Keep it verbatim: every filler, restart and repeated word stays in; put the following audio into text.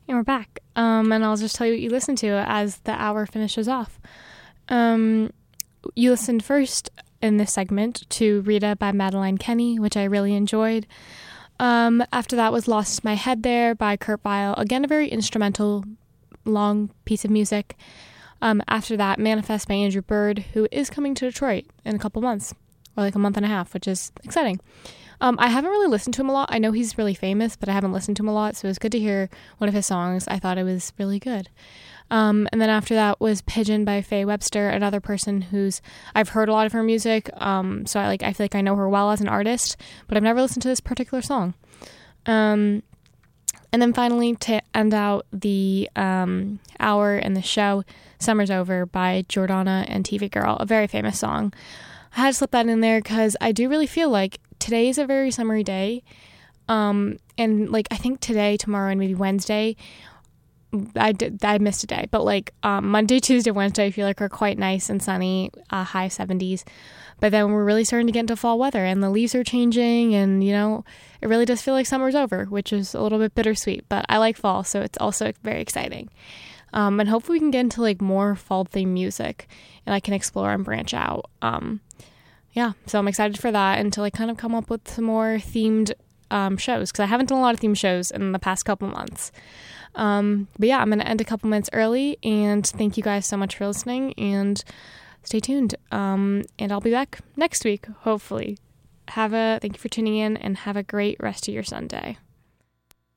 And we're back. Um, and I'll just tell you what you listen to as the hour finishes off. Um, you listened first in this segment to Rita by Madeline Kenny, which I really enjoyed. Um, after that was Lost My Head There by Kurt Vile. Again, a very instrumental, long piece of music. Um, after that, Manifest by Andrew Bird, who is coming to Detroit in a couple months, or like a month and a half, which is exciting. Um, I haven't really listened to him a lot. I know he's really famous, but I haven't listened to him a lot, so it was good to hear one of his songs. I thought it was really good. Um, and then after that was Pigeon by Faye Webster, another person who's, I've heard a lot of her music, um, so I like I feel like I know her well as an artist, but I've never listened to this particular song. Um, and then finally, to end out the um, hour in the show, Summer's Over by Jordana and T V Girl, a very famous song. I had to slip that in there because I do really feel like today is a very summery day. Um, and like, I think today, tomorrow, and maybe Wednesday, I did, I missed a day, but like, um, Monday, Tuesday, Wednesday, I feel like are quite nice and sunny, uh, high seventies, but then we're really starting to get into fall weather and the leaves are changing and, you know, it really does feel like summer's over, which is a little bit bittersweet, but I like fall. So it's also very exciting. Um, and hopefully we can get into like more fall themed music and I can explore and branch out. Um, yeah, so I'm excited for that and to like kind of come up with some more themed um, shows because I haven't done a lot of themed shows in the past couple months. Um, but yeah, I'm going to end a couple minutes early and thank you guys so much for listening and stay tuned. Um, and I'll be back next week, hopefully. Have a, thank you for tuning in and have a great rest of your Sunday.